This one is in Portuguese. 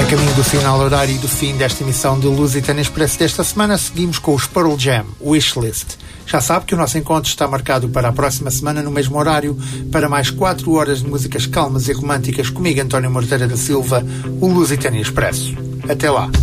A caminho do final horário e do fim desta emissão de Lusitânia Expresso desta semana, seguimos com os Pearl Jam, Wishlist. Já sabe que o nosso encontro está marcado para a próxima semana no mesmo horário, para mais 4 horas de músicas calmas e românticas comigo, António Morteira da Silva, o Lusitânia Expresso. Até lá.